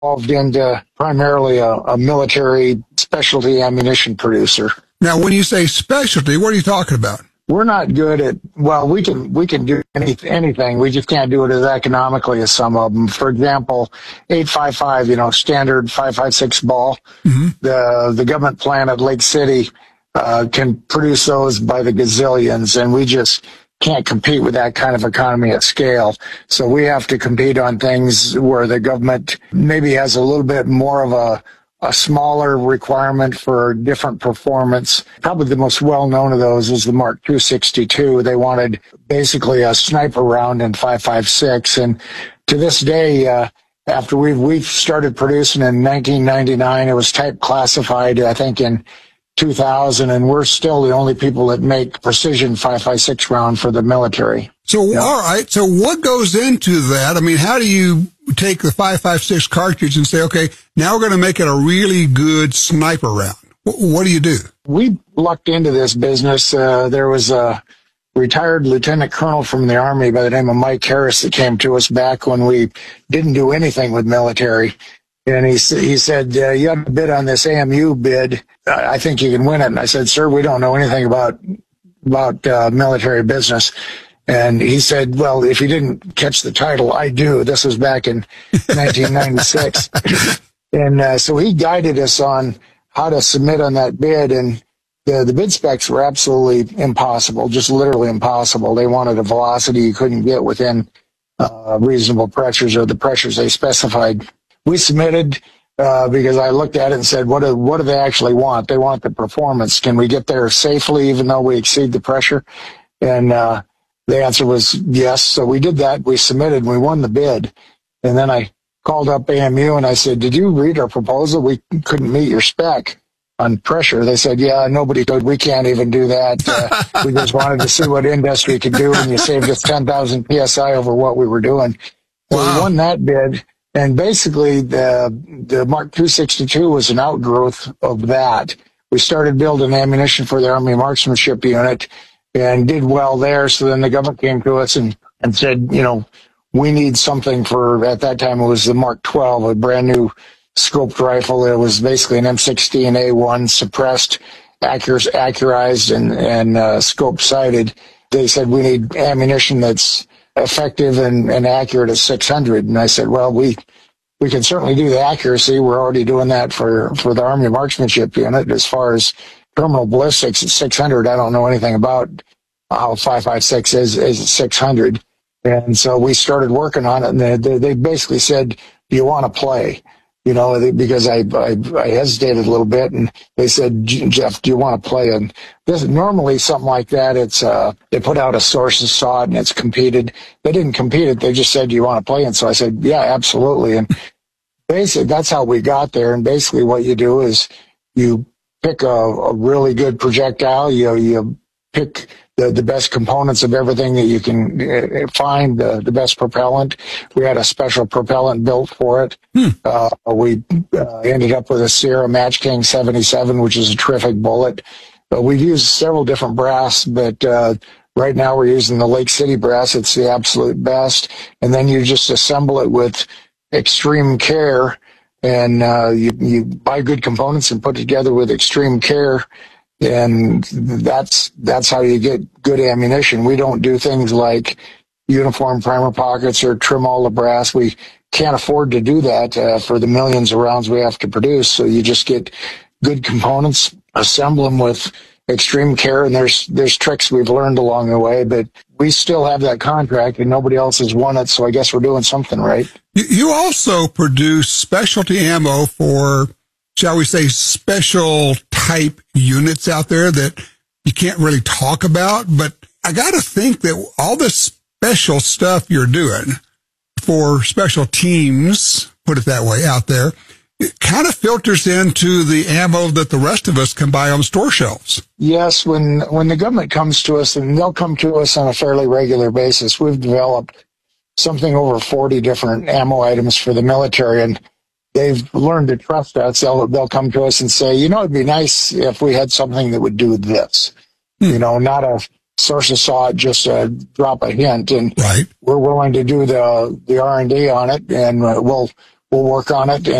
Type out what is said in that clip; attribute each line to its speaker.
Speaker 1: evolved into primarily a military specialty ammunition producer.
Speaker 2: Now, when you say specialty, what are you talking about?
Speaker 1: We're not good at, well, we can do anything. We just can't do it as economically as some of them. For example, 855, standard 5.56 ball. Mm-hmm. The government plant at Lake City can produce those by the gazillions, and we just can't compete with that kind of economy at scale. So we have to compete on things where the government maybe has a little bit more of a smaller requirement for different performance. Probably the most well-known of those is the Mark 262. They wanted basically a sniper round in 5.56. And to this day, after we've started producing in 1999, it was type classified, I think, in 2000, and we're still the only people that make precision 5.56 round for the military.
Speaker 2: So, yeah. All right. So what goes into that? I mean, how do you take the 5.56 cartridge and say, okay, now we're going to make it a really good sniper round? What do you do?
Speaker 1: We lucked into this business. There was a retired lieutenant colonel from the Army by the name of Mike Harris that came to us back when we didn't do anything with military. And he said, you have to bid on this AMU bid. I think you can win it. And I said, sir, we don't know anything about military business. And he said, well, if you didn't catch the title, I do. This was back in 1996. And so he guided us on how to submit on that bid. And the bid specs were absolutely impossible, just literally impossible. They wanted a velocity you couldn't get within reasonable pressures or the pressures they specified. We submitted because I looked at it and said, what do they actually want? They want the performance. Can we get there safely even though we exceed the pressure? And the answer was yes. So we did that. We submitted and we won the bid. And then I called up AMU and I said, did you read our proposal? We couldn't meet your spec on pressure. They said, yeah, nobody could. We can't even do that. We just wanted to see what industry could do, and you saved us 10,000 PSI over what we were doing. So wow. We won that bid. And basically, the Mark 262 was an outgrowth of that. We started building ammunition for the Army Marksmanship Unit and did well there. So then the government came to us and said, we need something for, at that time it was the Mark 12, a brand new scoped rifle. It was basically an M16A1 suppressed, accurized, and scope sighted. They said, we need ammunition that's effective and accurate at 600. And I said, well, we can certainly do the accuracy. We're already doing that for the Army Marksmanship Unit. As far as terminal ballistics at 600, I don't know anything about how 5.56 is at 600. And so we started working on it, and they basically said, do you want to play? Because I hesitated a little bit, and they said, Jeff, do you want to play? And this normally something like that, it's they put out a source and saw it, and it's competed. They didn't compete it; they just said, do you want to play? And so I said, yeah, absolutely. And basically, that's how we got there. And basically, what you do is you pick a really good projectile. You pick the best components of everything that you can find, the best propellant. We had a special propellant built for it. We ended up with a Sierra Match King 77, which is a terrific bullet. We've used several different brass, but right now we're using the Lake City brass. It's the absolute best. And then you just assemble it with extreme care, and you buy good components and put it together with extreme care. And that's how you get good ammunition. We don't do things like uniform primer pockets or trim all the brass. We can't afford to do that for the millions of rounds we have to produce. So you just get good components, assemble them with extreme care, and there's tricks we've learned along the way, but we still have that contract and nobody else has won it, so I guess we're doing something right.
Speaker 2: You also produce specialty ammo for, shall we say, special type units out there that you can't really talk about, but I got to think that all this special stuff you're doing for special teams, put it that way, out there, it kind of filters into the ammo that the rest of us can buy on store shelves.
Speaker 1: Yes, when the government comes to us, and they'll come to us on a fairly regular basis, we've developed something over 40 different ammo items for the military, and they've learned to trust us. They'll come to us and say, it'd be nice if we had something that would do this. Not a source of saw, just drop a hint. And
Speaker 2: right.
Speaker 1: We're willing to do the R&D on it, and we'll we'll work on it.